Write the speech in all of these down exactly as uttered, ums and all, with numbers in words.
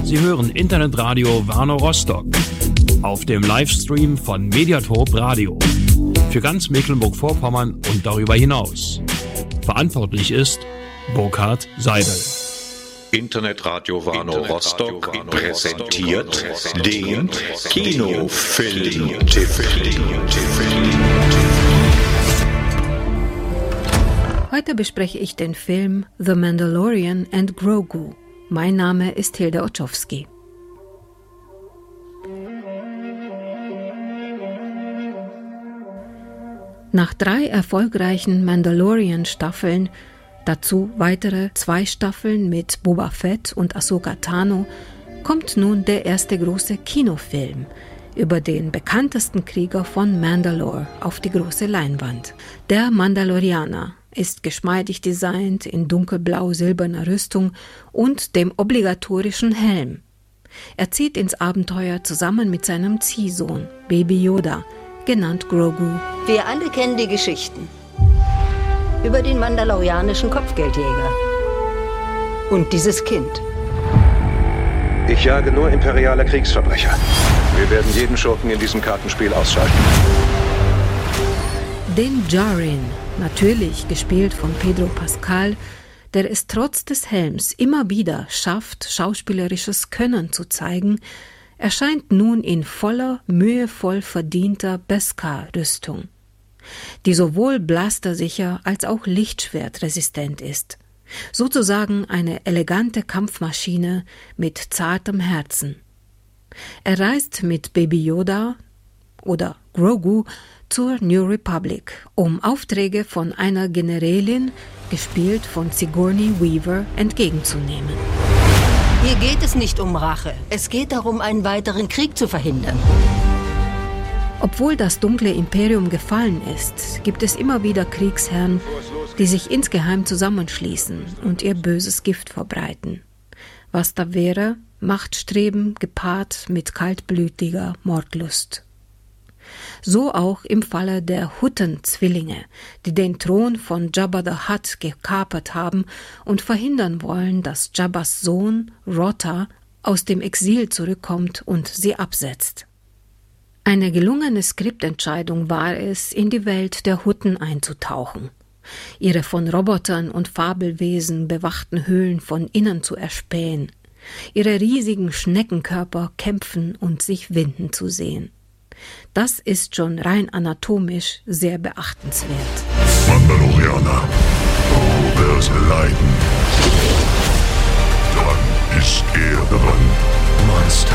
Sie hören Internetradio Warnow Rostock auf dem Livestream von Mediatop Radio für ganz Mecklenburg-Vorpommern und darüber hinaus. Verantwortlich ist Burkhard Seidel. Internetradio Warnow Rostock präsentiert den Kinofilm-Tipp. Heute bespreche ich den Film The Mandalorian and Grogu. Mein Name ist Hilda Otschowski. Nach drei erfolgreichen Mandalorian-Staffeln, dazu weitere zwei Staffeln mit Boba Fett und Ahsoka Tano, kommt nun der erste große Kinofilm über den bekanntesten Krieger von Mandalore auf die große Leinwand. Der Mandalorianer ist geschmeidig designt in dunkelblau-silberner Rüstung und dem obligatorischen Helm. Er zieht ins Abenteuer zusammen mit seinem Ziehsohn, Baby Yoda, genannt Grogu. Wir alle kennen die Geschichten über den mandalorianischen Kopfgeldjäger und dieses Kind. Ich jage nur imperiale Kriegsverbrecher. Wir werden jeden Schurken in diesem Kartenspiel ausschalten. Den Djarin, natürlich gespielt von Pedro Pascal, der es trotz des Helms immer wieder schafft, schauspielerisches Können zu zeigen, erscheint nun in voller, mühevoll verdienter Beskar-Rüstung, die sowohl blastersicher als auch lichtschwertresistent ist. Sozusagen eine elegante Kampfmaschine mit zartem Herzen. Er reist mit Baby Yoda oder Grogu zur New Republic, um Aufträge von einer Generälin, gespielt von Sigourney Weaver, entgegenzunehmen. Hier geht es nicht um Rache. Es geht darum, einen weiteren Krieg zu verhindern. Obwohl das dunkle Imperium gefallen ist, gibt es immer wieder Kriegsherren, die sich insgeheim zusammenschließen und ihr böses Gift verbreiten. Was da wäre, Machtstreben gepaart mit kaltblütiger Mordlust. So auch im Falle der Hutten-Zwillinge, die den Thron von Jabba the Hutt gekapert haben und verhindern wollen, dass Jabbas Sohn Rotta aus dem Exil zurückkommt und sie absetzt. Eine gelungene Skriptentscheidung war es, in die Welt der Hutten einzutauchen, ihre von Robotern und Fabelwesen bewachten Höhlen von innen zu erspähen, ihre riesigen Schneckenkörper kämpfen und sich winden zu sehen. Das ist schon rein anatomisch sehr beachtenswert. Mandalorianer, du wirst leiden. Dann ist er dran. Monster.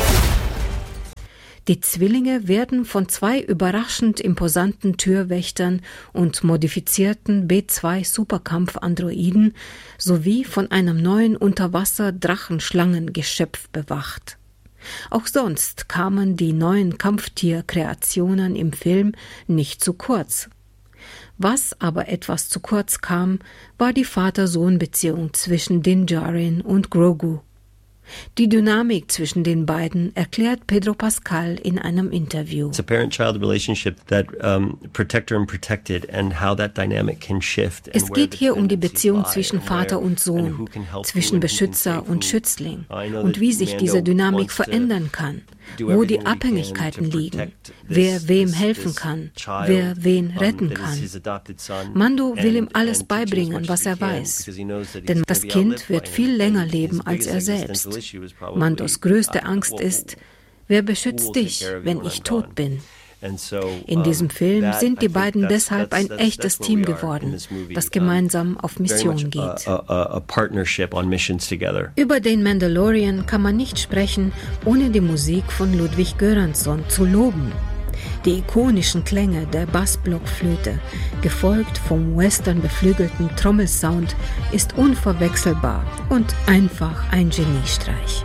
Die Zwillinge werden von zwei überraschend imposanten Türwächtern und modifizierten B zwei Superkampf-Androiden sowie von einem neuen Unterwasser-Drachenschlangengeschöpf bewacht. Auch sonst kamen die neuen Kampftierkreationen im Film nicht zu kurz. Was aber etwas zu kurz kam, war die Vater-Sohn-Beziehung zwischen Din Djarin und Grogu. Die Dynamik zwischen den beiden erklärt Pedro Pascal in einem Interview. It's a parent-child relationship that um, protector and protected and how that dynamic can shift. Es geht hier um die Beziehung zwischen Vater und Sohn, zwischen Beschützer und Schützling und wie sich diese Dynamik verändern kann, wo die Abhängigkeiten liegen, wer wem helfen kann, wer wen retten kann. Mando will ihm alles beibringen, was er weiß, denn das Kind wird viel länger leben als er selbst. Mandos größte Angst ist, wer beschützt dich, wenn ich tot bin? In diesem Film sind die beiden deshalb ein echtes Team geworden, das gemeinsam auf Mission geht. Über den Mandalorian kann man nicht sprechen, ohne die Musik von Ludwig Göransson zu loben. Die ikonischen Klänge der Bassblockflöte, gefolgt vom western-beflügelten Trommelsound, ist unverwechselbar und einfach ein Geniestreich.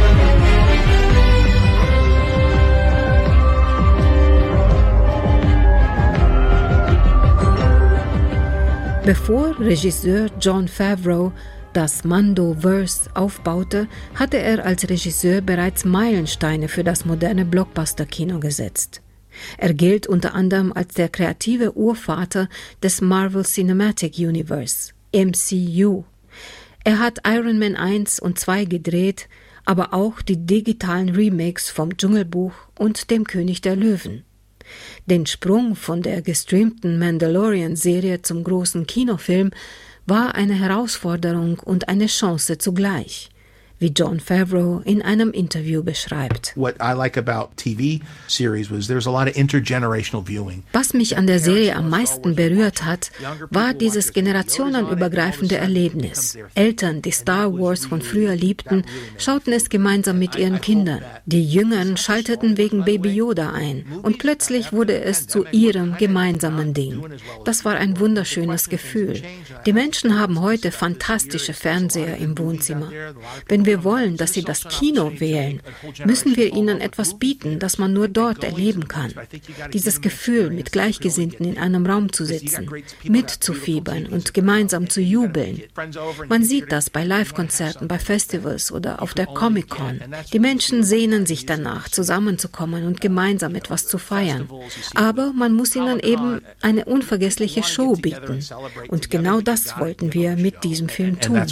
Bevor Regisseur Jon Favreau das Mando-Verse aufbaute, hatte er als Regisseur bereits Meilensteine für das moderne Blockbuster-Kino gesetzt. Er gilt unter anderem als der kreative Urvater des Marvel Cinematic Universe, M C U. Er hat Iron Man eins und zwei gedreht, aber auch die digitalen Remakes vom Dschungelbuch und dem König der Löwen. Den Sprung von der gestreamten Mandalorian-Serie zum großen Kinofilm war eine Herausforderung und eine Chance zugleich, wie Jon Favreau in einem Interview beschreibt. What I like about T V series was there's a lot of intergenerational viewing. Was mich an der Serie am meisten berührt hat, war dieses generationenübergreifende Erlebnis. Eltern, die Star Wars von früher liebten, schauten es gemeinsam mit ihren Kindern. Die Jüngeren schalteten wegen Baby Yoda ein und plötzlich wurde es zu ihrem gemeinsamen Ding. Das war ein wunderschönes Gefühl. Die Menschen haben heute fantastische Fernseher im Wohnzimmer. Wenn wir Wir wollen, dass sie das Kino wählen, müssen wir ihnen etwas bieten, das man nur dort erleben kann. Dieses Gefühl, mit Gleichgesinnten in einem Raum zu sitzen, mitzufiebern und gemeinsam zu jubeln. Man sieht das bei Live-Konzerten, bei Festivals oder auf der Comic-Con. Die Menschen sehnen sich danach, zusammenzukommen und gemeinsam etwas zu feiern. Aber man muss ihnen eben eine unvergessliche Show bieten. Und genau das wollten wir mit diesem Film tun.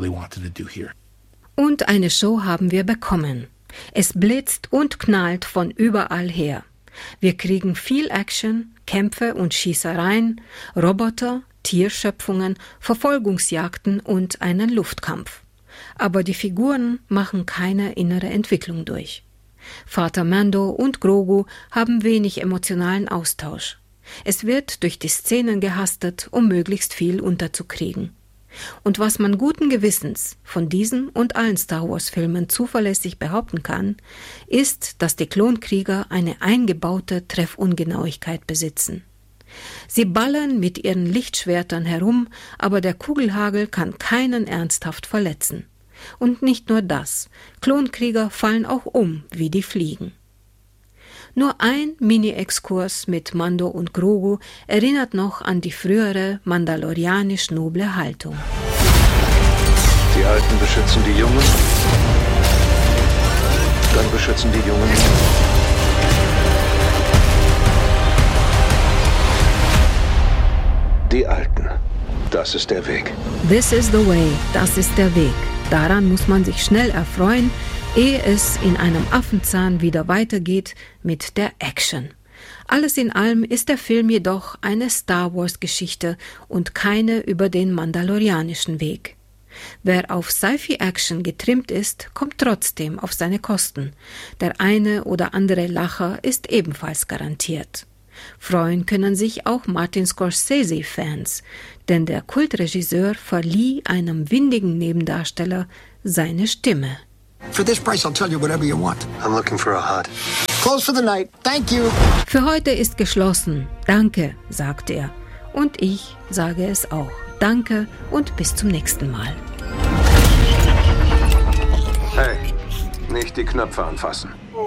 Und eine Show haben wir bekommen. Es blitzt und knallt von überall her. Wir kriegen viel Action, Kämpfe und Schießereien, Roboter, Tierschöpfungen, Verfolgungsjagden und einen Luftkampf. Aber die Figuren machen keine innere Entwicklung durch. Vater Mando und Grogu haben wenig emotionalen Austausch. Es wird durch die Szenen gehastet, um möglichst viel unterzukriegen. Und was man guten Gewissens von diesen und allen Star-Wars-Filmen zuverlässig behaupten kann, ist, dass die Klonkrieger eine eingebaute Treffungenauigkeit besitzen. Sie ballern mit ihren Lichtschwertern herum, aber der Kugelhagel kann keinen ernsthaft verletzen. Und nicht nur das, Klonkrieger fallen auch um wie die Fliegen. Nur ein Mini-Exkurs mit Mando und Grogu erinnert noch an die frühere mandalorianisch-noble Haltung. Die Alten beschützen die Jungen, dann beschützen die Jungen. Die Alten. Das ist der Weg. This is the way. Das ist der Weg. Daran muss man sich schnell erfreuen, ehe es in einem Affenzahn wieder weitergeht mit der Action. Alles in allem ist der Film jedoch eine Star-Wars-Geschichte und keine über den mandalorianischen Weg. Wer auf Sci-Fi-Action getrimmt ist, kommt trotzdem auf seine Kosten. Der eine oder andere Lacher ist ebenfalls garantiert. Freuen können sich auch Martin Scorsese-Fans, denn der Kultregisseur verlieh einem windigen Nebendarsteller seine Stimme. For this price, I'll tell you whatever you want. I'm looking for a hut. Close for the night. Thank you. Für heute ist geschlossen. Danke, sagt er. Und ich sage es auch. Danke und bis zum nächsten Mal. Hey, nicht die Knöpfe anfassen.